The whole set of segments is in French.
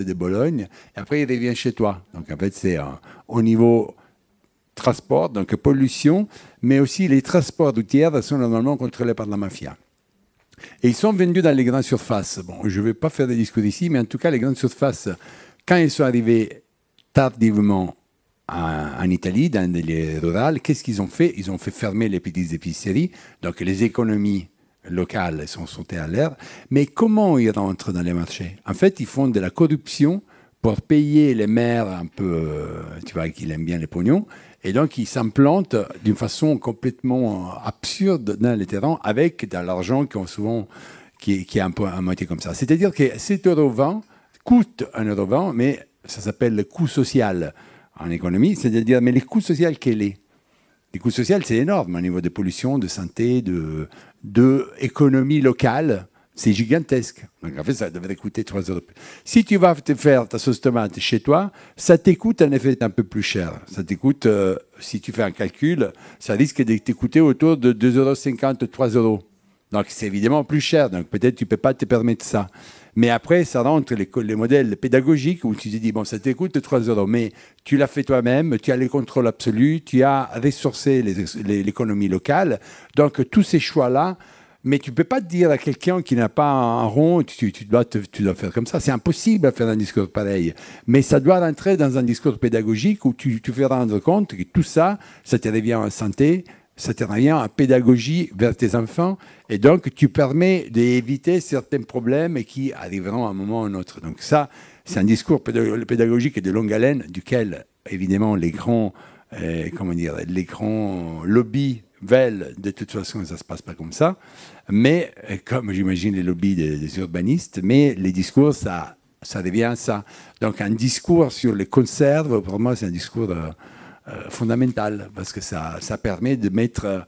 de Bologne, et après il revient chez toi. Donc en fait, c'est au niveau transport, donc pollution, mais aussi les transports routiers sont normalement contrôlés par la mafia. Et ils sont vendus dans les grandes surfaces. Bon, je ne vais pas faire des discours ici, mais en tout cas, les grandes surfaces, quand ils sont arrivés tardivement en Italie, dans les rurales, qu'est-ce qu'ils ont fait? Ils ont fait fermer les petites épiceries, donc les économies locales sont sautées à l'air. Mais comment ils rentrent dans les marchés? En fait, ils font de la corruption pour payer les maires un peu, tu vois, qui aiment bien les pognons. Et donc, ils s'implantent d'une façon complètement absurde dans les terrains avec de l'argent qui est un peu à moitié comme ça. C'est-à-dire que cet euro-20 coûte 1,20 €, mais ça s'appelle le coût social en économie. C'est-à-dire, mais les coûts sociaux quel est? Les coûts sociaux, c'est énorme au niveau de pollution, de santé, de économie locale. C'est gigantesque. Donc, en fait, ça devrait coûter 3 €. Si tu vas te faire ta sauce tomate chez toi, ça t'écoute en effet un peu plus cher. Ça t'écoute, si tu fais un calcul, ça risque de t'écouter autour de 2,50 €, 3 €. Donc, c'est évidemment plus cher. Donc, peut-être tu ne peux pas te permettre ça. Mais après, ça rentre les modèles pédagogiques où tu te dis, bon, ça t'écoute 3 €, mais tu l'as fait toi-même, tu as les contrôles absolus, tu as ressourcé l'économie locale. Donc, tous ces choix-là, mais tu ne peux pas te dire à quelqu'un qui n'a pas un rond, tu dois faire comme ça. C'est impossible de faire un discours pareil. Mais ça doit rentrer dans un discours pédagogique où tu fais rendre compte que tout ça, ça te revient en santé, ça te revient en pédagogie vers tes enfants. Et donc, tu permets d'éviter certains problèmes qui arriveront à un moment ou à un autre. Donc ça, c'est un discours pédagogique de longue haleine duquel, évidemment, les grands lobbies veulent, de toute façon, ça ne se passe pas comme ça. Mais, comme j'imagine les lobbies des urbanistes, mais les discours, ça devient à ça. Donc, un discours sur les conserves, pour moi, c'est un discours fondamental, parce que ça permet de mettre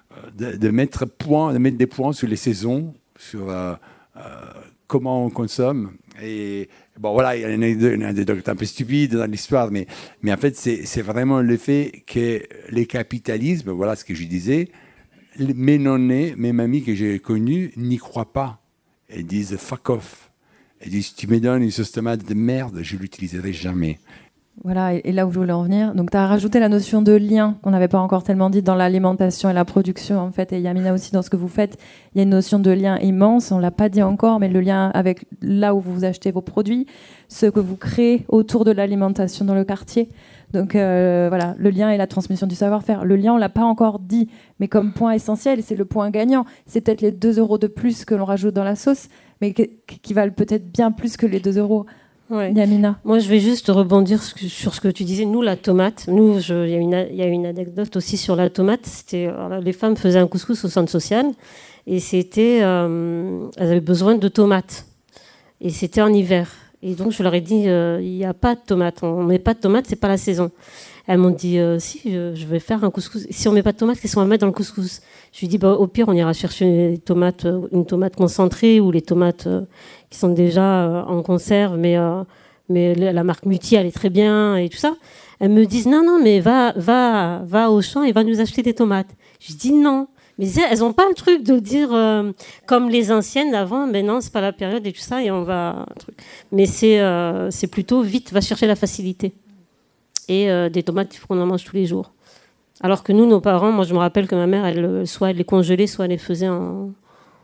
des points sur les saisons, sur comment on consomme. Et bon, voilà, il y a une anecdote un peu stupide dans l'histoire, mais en fait, c'est vraiment le fait que les capitalismes, voilà ce que je disais, mes non-nés, mes mamies que j'ai connues, n'y croient pas. Elles disent « fuck off ». Elles disent « tu me donnes une sauce tomate de merde, je ne l'utiliserai jamais ». Voilà, et là où je voulais en venir. Donc, tu as rajouté la notion de lien qu'on n'avait pas encore tellement dit dans l'alimentation et la production, en fait. Et Yamina aussi, dans ce que vous faites, il y a une notion de lien immense. On ne l'a pas dit encore, mais le lien avec là où vous achetez vos produits, ce que vous créez autour de l'alimentation dans le quartier. Donc, voilà, le lien et la transmission du savoir-faire. Le lien, on ne l'a pas encore dit, mais comme point essentiel, c'est le point gagnant. C'est peut-être les 2 € de plus que l'on rajoute dans la sauce, mais qui valent peut-être bien plus que les 2 €. Ouais. Yamina. Moi, je vais juste rebondir sur ce que tu disais. Nous, la tomate, il y a une anecdote aussi sur la tomate. Les femmes faisaient un couscous au centre social et elles avaient besoin de tomates. Et c'était en hiver. Et donc, je leur ai dit, il n'y a pas de tomates. On ne met pas de tomates, c'est pas la saison. Elles m'ont dit, si, je vais faire un couscous. Si on ne met pas de tomates, qu'est-ce qu'on va mettre dans le couscous? Je lui ai dit, au pire, on ira chercher une tomate concentrée ou les tomates qui sont déjà en conserve, mais la marque Muti, elle est très bien et tout ça. Elles me disent, non, mais va au champ et va nous acheter des tomates. Je dis non. Mais elles n'ont pas le truc de dire, comme les anciennes d'avant, mais non, c'est pas la période et tout ça, et on va... Mais c'est plutôt vite, va chercher la facilité. Et des tomates, il faut qu'on en mange tous les jours. Alors que nous, nos parents, moi je me rappelle que ma mère, soit elle les congelait, soit elle les faisait en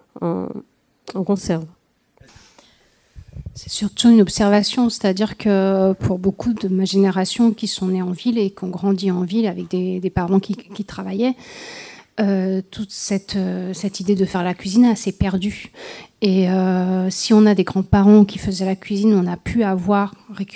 conserve. C'est surtout une observation, c'est-à-dire que pour beaucoup de ma génération qui sont nés en ville et qui ont grandi en ville avec des parents qui travaillaient, toute cette idée de faire la cuisine s'est perdue. Et si on a des grands-parents qui faisaient la cuisine, on a pu avoir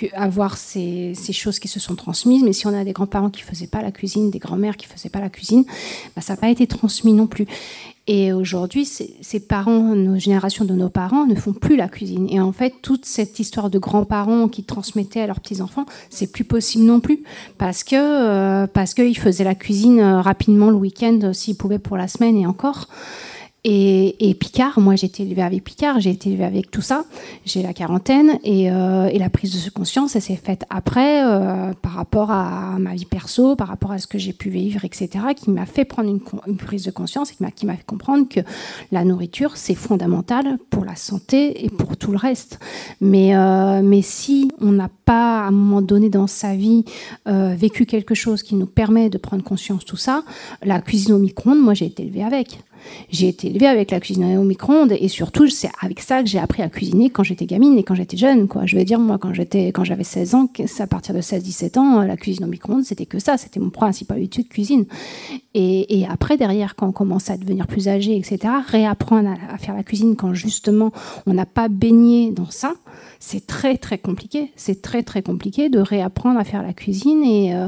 ces choses qui se sont transmises. Mais si on a des grands-parents qui ne faisaient pas la cuisine, des grands-mères qui ne faisaient pas la cuisine, ça n'a pas été transmis non plus. Et aujourd'hui, ces parents, nos générations de nos parents ne font plus la cuisine. Et en fait, toute cette histoire de grands-parents qui transmettaient à leurs petits-enfants, c'est plus possible non plus. Parce qu'ils faisaient la cuisine rapidement le week-end, s'ils pouvaient pour la semaine et encore. Et Picard, moi j'ai été élevée avec Picard, j'ai été élevée avec tout ça, j'ai la quarantaine et la prise de conscience, elle s'est faite après par rapport à ma vie perso, par rapport à ce que j'ai pu vivre, etc., qui m'a fait prendre une prise de conscience et qui m'a fait comprendre que la nourriture c'est fondamental pour la santé et pour tout le reste. Mais si on n'a pas à un moment donné dans sa vie vécu quelque chose qui nous permet de prendre conscience de tout ça, la cuisine au micro-ondes, moi j'ai été élevée avec. J'ai été élevée avec la cuisine au micro-ondes et surtout, c'est avec ça que j'ai appris à cuisiner quand j'étais gamine et quand j'étais jeune, quoi. Je veux dire, moi, quand j'avais 16 ans, à partir de 16-17 ans, la cuisine au micro-ondes, c'était que ça. C'était mon principal outil de cuisine. Et après, derrière, quand on commence à devenir plus âgé, etc., réapprendre à faire la cuisine quand, justement, on n'a pas baigné dans ça, c'est très, très compliqué. C'est très, très compliqué de réapprendre à faire la cuisine.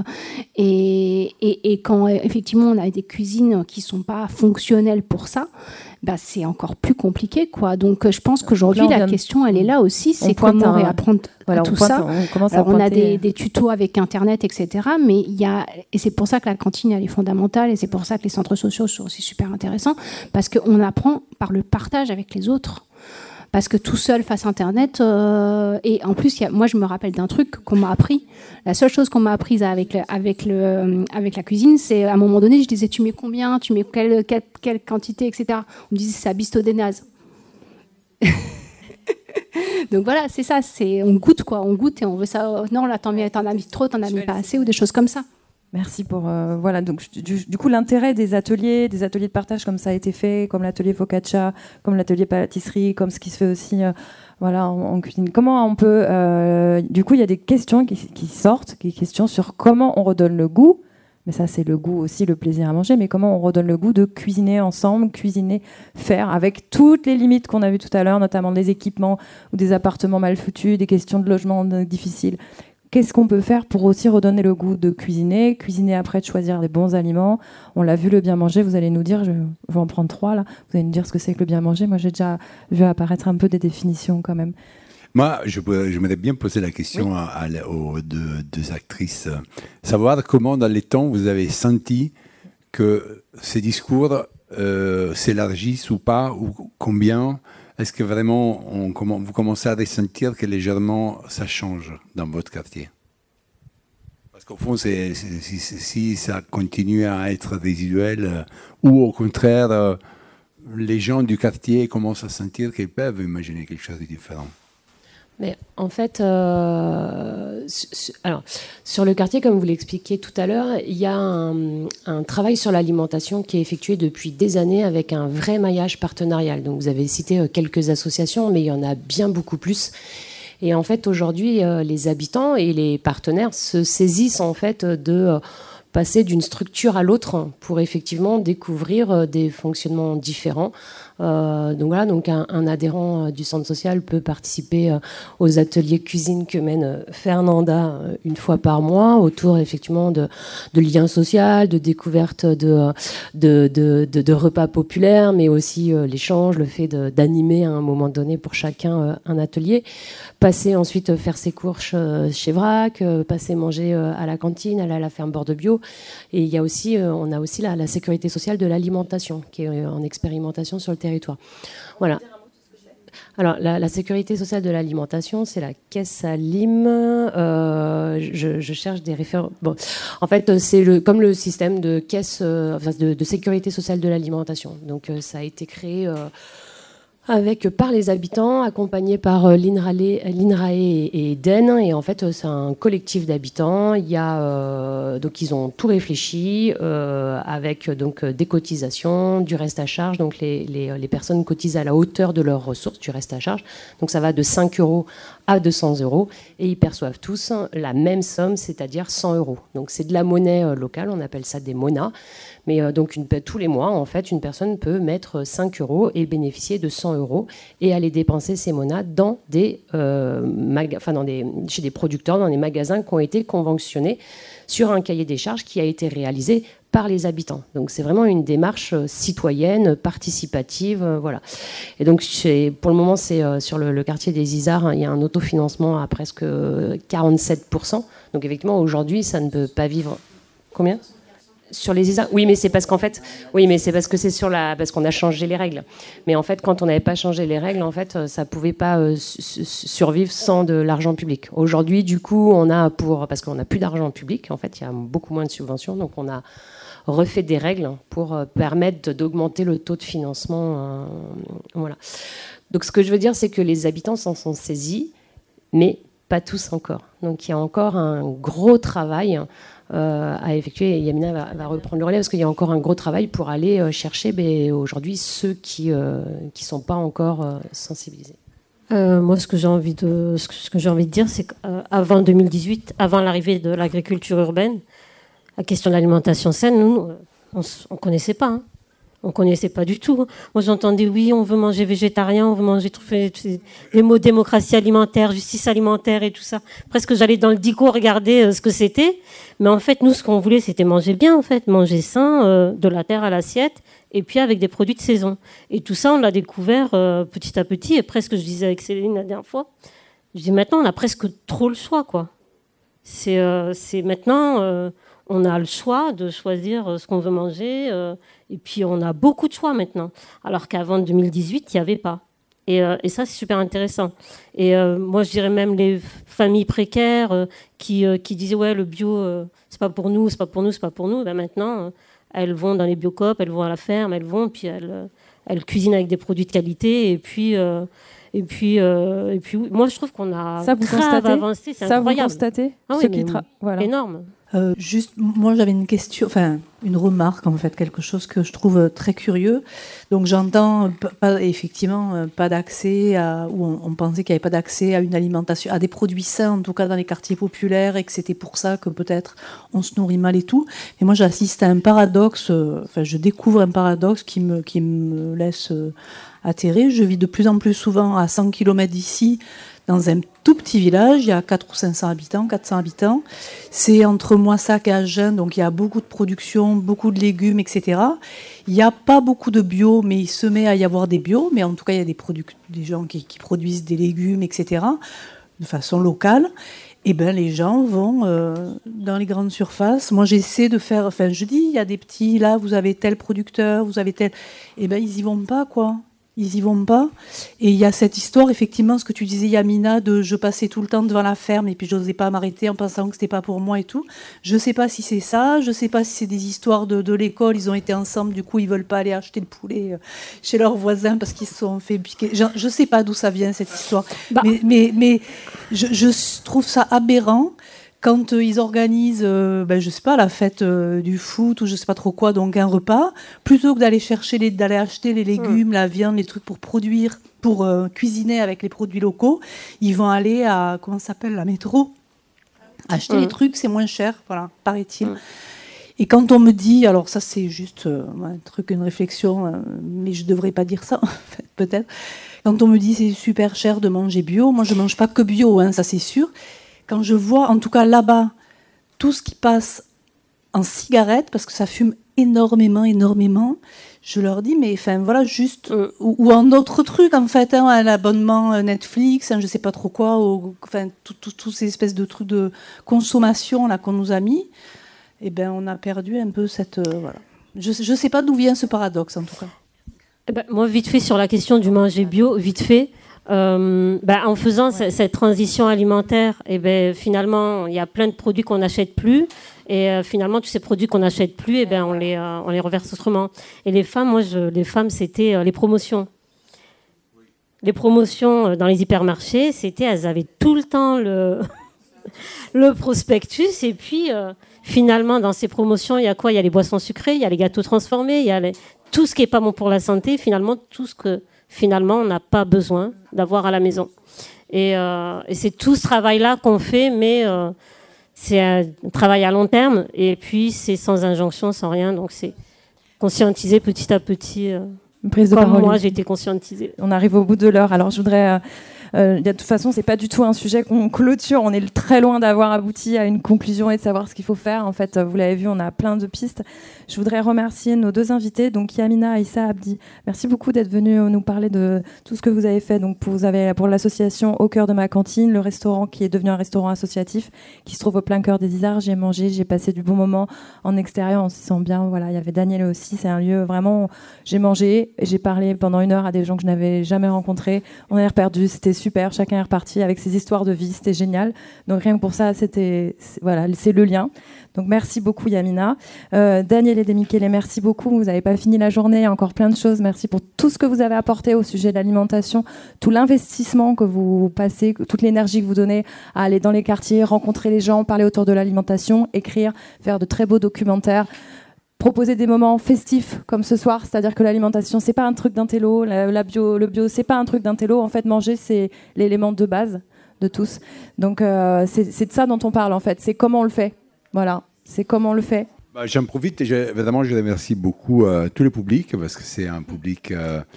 Et quand, effectivement, on a des cuisines qui ne sont pas fonctionnelles pour ça, bah, c'est encore plus compliqué, quoi. Donc, je pense qu'aujourd'hui, la question, elle est là aussi. C'est comment réapprendre tout ça. On a des tutos avec Internet, etc. Mais et c'est pour ça que la cantine, elle est fondamentale. Et c'est pour ça que les centres sociaux sont aussi super intéressants. Parce qu'on apprend par le partage avec les autres. Parce que tout seul face à Internet, et en plus, moi je me rappelle d'un truc qu'on m'a appris. La seule chose qu'on m'a apprise avec la cuisine, c'est à un moment donné, je disais tu mets combien, tu mets quelle quantité, etc. On me disait c'est à bisto des nazes. Donc voilà, c'est ça, on goûte quoi, on goûte et on veut ça. Non, là t'en as mis trop, t'en as mis pas assez ou des choses comme ça. Merci pour voilà, donc du coup l'intérêt des ateliers de partage comme ça a été fait, comme l'atelier focaccia, comme l'atelier pâtisserie, comme ce qui se fait aussi voilà en cuisine. Comment on peut du coup il y a des questions qui sortent, des questions sur comment on redonne le goût. Mais ça c'est le goût aussi, le plaisir à manger, mais comment on redonne le goût de cuisiner ensemble, faire avec toutes les limites qu'on a vues tout à l'heure, notamment des équipements ou des appartements mal foutus, des questions de logement difficiles. Qu'est-ce qu'on peut faire pour aussi redonner le goût de cuisiner après, de choisir les bons aliments. On l'a vu, le bien manger, vous allez nous dire, je vais en prendre 3 là, vous allez nous dire ce que c'est que le bien manger. Moi, j'ai déjà vu apparaître un peu des définitions quand même. Moi, je m'aimerais bien poser la question aux deux actrices, savoir comment dans les temps vous avez senti que ces discours s'élargissent ou pas, ou combien. Est-ce que vraiment vous commencez à ressentir que légèrement ça change dans votre quartier? Parce qu'au fond, si ça continue à être résiduel, ou au contraire, les gens du quartier commencent à sentir qu'ils peuvent imaginer quelque chose de différent. Mais en fait, alors, sur le quartier, comme vous l'expliquiez tout à l'heure, il y a un travail sur l'alimentation qui est effectué depuis des années avec un vrai maillage partenarial. Donc vous avez cité quelques associations, mais il y en a bien beaucoup plus. Et en fait, aujourd'hui, les habitants et les partenaires se saisissent en fait de passer d'une structure à l'autre pour effectivement découvrir des fonctionnements différents. Donc voilà, donc un adhérent du centre social peut participer aux ateliers cuisine que mène Fernanda une fois par mois autour effectivement de liens sociaux, de découverte de repas populaires, mais aussi l'échange, le fait d'animer à un moment donné pour chacun un atelier, passer ensuite faire ses courses chez Vrac, passer manger à la cantine, aller à la ferme Borde Bio, et il y a aussi on a aussi la sécurité sociale de l'alimentation qui est en expérimentation sur le territoire. Voilà. Alors, la sécurité sociale de l'alimentation, c'est la caisse Alim. Je cherche des références. Bon, en fait, c'est comme le système de caisse de sécurité sociale de l'alimentation. Donc, ça a été créé par les habitants, accompagné par l'INRAE et Eden. Et en fait, c'est un collectif d'habitants. Il y a, donc, ils ont tout réfléchi avec donc, des cotisations, du reste à charge. Donc, les personnes cotisent à la hauteur de leurs ressources, du reste à charge. Donc, ça va de 5 € à 200 € et ils perçoivent tous la même somme, c'est-à-dire 100 €. Donc, c'est de la monnaie locale, on appelle ça des monas. Mais donc, tous les mois, en fait, une personne peut mettre 5 € et bénéficier de 100 € et aller dépenser ces monas dans chez des producteurs, dans des magasins qui ont été conventionnés sur un cahier des charges qui a été réalisé par les habitants. Donc, c'est vraiment une démarche citoyenne, participative, voilà. Et donc, pour le moment, c'est sur le quartier des Isards, il y a un autofinancement à presque 47%. Donc, effectivement, aujourd'hui, ça ne peut pas vivre... Combien ? Sur les ISA, oui, mais c'est parce qu'en fait, oui, mais c'est parce que parce qu'on a changé les règles. Mais en fait, quand on n'avait pas changé les règles, en fait, ça pouvait pas survivre sans de l'argent public. Aujourd'hui, du coup, parce qu'on n'a plus d'argent public, en fait, il y a beaucoup moins de subventions, donc on a refait des règles pour permettre d'augmenter le taux de financement. Voilà. Donc, ce que je veux dire, c'est que les habitants s'en sont saisis, mais pas tous encore. Donc, il y a encore un gros travail à effectuer, et Yamina va reprendre le relais parce qu'il y a encore un gros travail pour aller chercher aujourd'hui ceux qui sont pas encore sensibilisés. Moi, ce que j'ai envie de dire, c'est qu'avant 2018, avant l'arrivée de l'agriculture urbaine, la question de l'alimentation saine, nous, on connaissait pas. Hein. On connaissait pas du tout. Moi, j'entendais, oui, on veut manger végétarien, on veut manger les mots démocratie alimentaire, justice alimentaire et tout ça. Presque, j'allais dans le dico regarder ce que c'était. Mais en fait, nous, ce qu'on voulait, c'était manger bien, en fait, manger sain, de la terre à l'assiette, et puis avec des produits de saison. Et tout ça, on l'a découvert petit à petit. Et presque, je disais avec Céline la dernière fois, je dis maintenant, on a presque trop le choix, quoi. C'est maintenant, on a le choix de choisir ce qu'on veut manger. Et puis, on a beaucoup de choix maintenant. Alors qu'avant 2018, il n'y avait pas. Et ça, c'est super intéressant. Et moi, je dirais même les familles précaires qui disaient « Ouais, le bio, c'est pas pour nous, c'est pas pour nous, c'est pas pour nous. » Ben maintenant, elles vont dans les biocoop, elles vont à la ferme, puis elles cuisinent avec des produits de qualité. Et puis, moi, je trouve qu'on a grave avancé. C'est incroyable. Vous constatez ah oui, voilà. Énorme. Juste, moi j'avais une question, enfin une remarque en fait, quelque chose que je trouve très curieux. Donc j'entends effectivement pas d'accès ou on pensait qu'il n'y avait pas d'accès à une alimentation, à des produits sains, en tout cas dans les quartiers populaires, et que c'était pour ça que peut-être on se nourrit mal et tout. Mais moi j'assiste à un paradoxe, je découvre un paradoxe qui me laisse atterrer. Je vis de plus en plus souvent à 100 km d'ici, dans un tout petit village, il y a 400 ou 500 habitants, 400 habitants. C'est entre Moissac et Agen, donc il y a beaucoup de production, beaucoup de légumes, etc. Il n'y a pas beaucoup de bio, mais il se met à y avoir des bio. Mais en tout cas, il y a des gens qui produisent des légumes, etc., de façon locale. Et bien, les gens vont dans les grandes surfaces. Moi, j'essaie de faire... Enfin, je dis, il y a des petits, là, vous avez tel producteur, vous avez tel... Et bien, ils n'y vont pas, quoi. Ils y vont pas. Et il y a cette histoire, effectivement, ce que tu disais, Yamina, de je passais tout le temps devant la ferme et puis je n'osais pas m'arrêter en pensant que c'était pas pour moi et tout. Je sais pas si c'est ça, je sais pas si c'est des histoires de l'école, ils ont été ensemble, du coup ils veulent pas aller acheter le poulet chez leurs voisins parce qu'ils se sont fait piquer. Je sais pas d'où ça vient cette histoire. Mais je trouve ça aberrant. Quand ils organisent, je sais pas, la fête du foot ou je sais pas trop quoi, donc un repas, plutôt que d'aller acheter les légumes, la viande, les trucs pour produire, pour cuisiner avec les produits locaux, ils vont aller à, comment ça s'appelle, la métro, acheter les trucs, c'est moins cher, voilà, paraît-il. Et quand on me dit, alors ça c'est juste un truc, une réflexion, mais je devrais pas dire ça, en fait, peut-être. Quand on me dit c'est super cher de manger bio, moi je mange pas que bio, hein, ça c'est sûr. Quand je vois, en tout cas là-bas, tout ce qui passe en cigarette, parce que ça fume énormément, je leur dis, mais enfin voilà, juste, ou en autre truc, en fait, hein, un abonnement Netflix, hein, je sais pas trop quoi, enfin, toutes ces espèces de trucs de consommation là qu'on nous a mis, eh ben, on a perdu un peu cette... voilà. Je sais pas d'où vient ce paradoxe, en tout cas. Eh ben, moi, vite fait, sur la question du manger bio, vite fait, en faisant cette transition alimentaire, finalement, il y a plein de produits qu'on n'achète plus. Et finalement, tous ces produits qu'on n'achète plus, on les reverse autrement. Et les femmes, c'était les promotions. Les promotions dans les hypermarchés, elles avaient tout le temps le prospectus. Et puis, finalement, dans ces promotions, il y a quoi ? Il y a les boissons sucrées, il y a les gâteaux transformés, il y a tout ce qui n'est pas bon pour la santé. Finalement, tout ce que finalement, on n'a pas besoin d'avoir à la maison. Et c'est tout ce travail-là qu'on fait, mais c'est un travail à long terme. Et puis, c'est sans injonction, sans rien. Donc, c'est conscientiser petit à petit. Une prise de comme parole. moi, j'ai été conscientisée. On arrive au bout de l'heure. Alors, je voudrais De toute façon, c'est pas du tout un sujet qu'on clôture. On est très loin d'avoir abouti à une conclusion et de savoir ce qu'il faut faire. En fait, vous l'avez vu, on a plein de pistes. Je voudrais remercier nos 2 invités, donc Yamina et Issa Abdi. Merci beaucoup d'être venus nous parler de tout ce que vous avez fait. Donc, vous avez pour l'association Au cœur de ma cantine, le restaurant qui est devenu un restaurant associatif qui se trouve au plein cœur des Isards. J'ai mangé, j'ai passé du bon moment en extérieur, on s'y sent bien. Voilà, il y avait Daniel aussi. C'est un lieu vraiment. J'ai mangé, j'ai parlé pendant 1 heure à des gens que je n'avais jamais rencontrés. On a reperdu, c'était super. Chacun est reparti avec ses histoires de vie, c'était génial. Donc rien que pour ça, c'est le lien. Donc merci beaucoup Yamina. Daniel et Demichele, merci beaucoup. Vous n'avez pas fini la journée, il y a encore plein de choses. Merci pour tout ce que vous avez apporté au sujet de l'alimentation, tout l'investissement que vous passez, toute l'énergie que vous donnez à aller dans les quartiers, rencontrer les gens, parler autour de l'alimentation, écrire, faire de très beaux documentaires. Proposer des moments festifs comme ce soir, c'est-à-dire que l'alimentation, c'est pas un truc d'intello, le bio, c'est pas un truc d'intello. En fait, manger, c'est l'élément de base de tous. Donc, c'est de ça dont on parle, en fait. C'est comment on le fait. Voilà, c'est comment on le fait. J'en profite et évidemment, je remercie beaucoup tout le public parce que c'est un public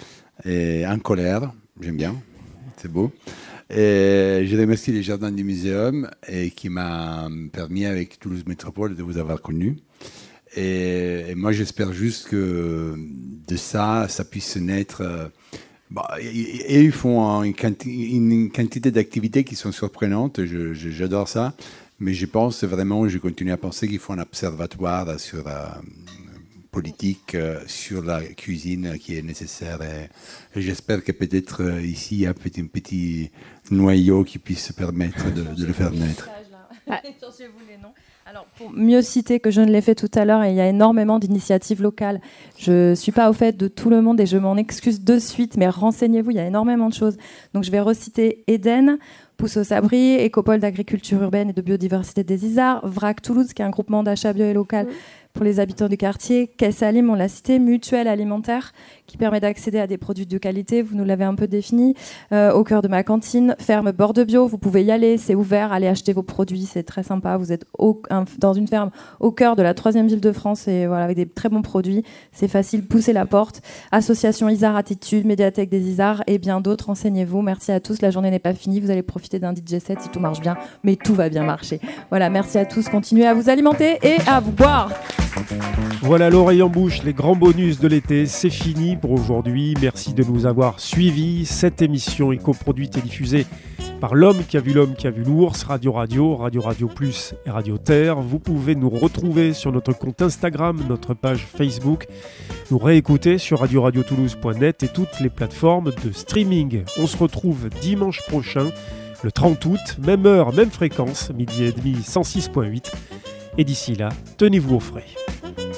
en colère. J'aime bien, c'est beau. Et je remercie les jardins du muséum et qui m'a permis, avec Toulouse Métropole, de vous avoir connu. Et moi, j'espère juste que de ça puisse naître. Et ils font une quantité d'activités qui sont surprenantes. J'adore ça. Mais je pense vraiment, je continue à penser qu'il faut un observatoire sur la politique, sur la cuisine qui est nécessaire. Et j'espère que peut-être ici, il y a un petit noyau qui puisse permettre de le faire naître. Alors, pour mieux citer que je ne l'ai fait tout à l'heure, il y a énormément d'initiatives locales. Je ne suis pas au fait de tout le monde et je m'en excuse de suite, mais renseignez-vous, il y a énormément de choses. Donc, je vais reciter Eden, Pousse au Sabri, Écopole d'agriculture urbaine et de biodiversité des Isards, VRAC Toulouse, qui est un groupement d'achat bio et local pour les habitants du quartier, Caisse Alim, on l'a cité, Mutuelle alimentaire, qui permet d'accéder à des produits de qualité, vous nous l'avez un peu défini, Au cœur de ma cantine, Ferme Borde Bio, vous pouvez y aller, c'est ouvert, allez acheter vos produits, c'est très sympa, vous êtes dans une ferme au cœur de la 3e ville de France, et voilà, avec des très bons produits, c'est facile, poussez la porte. Association Isard Attitude, Médiathèque des Isards et bien d'autres, renseignez-vous, merci à tous, la journée n'est pas finie, vous allez profiter d'un DJ set si tout marche bien, mais tout va bien marcher. Voilà, merci à tous, continuez à vous alimenter et à vous boire. Voilà, l'oreille en bouche, les grands bonus de l'été, c'est fini pour aujourd'hui. Merci de nous avoir suivis. Cette émission est coproduite et diffusée par l'homme qui a vu l'ours, Radio Radio Plus et Radio Terre. Vous pouvez nous retrouver sur notre compte Instagram, notre page Facebook, nous réécouter sur radiotoulouse.net et toutes les plateformes de streaming. On se retrouve dimanche prochain, le 30 août, même heure, même fréquence, 12h30, 106.8. Et d'ici là, tenez-vous au frais.